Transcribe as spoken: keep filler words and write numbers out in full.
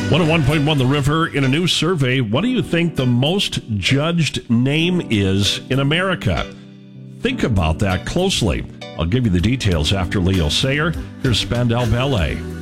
one oh one point one The River. In a new survey, what do you think the most judged name is in America? Think about that closely. I'll give you the details after Leo Sayer. Here's Spandau Ballet.